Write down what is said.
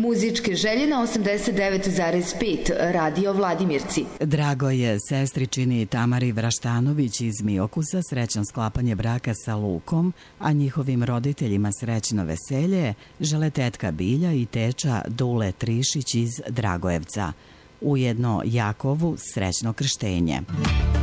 Muzičke želje na 89,5 Radio Vladimirci. Drago je sestričini Tamari Vraštanović iz Miokusa srećan sklapanje braka sa Lukom, a njihovim roditeljima srećno veselje žele tetka Bilja i teča Dule Trišić iz Dragojevca. Ujedno Jakovu srećno krštenje.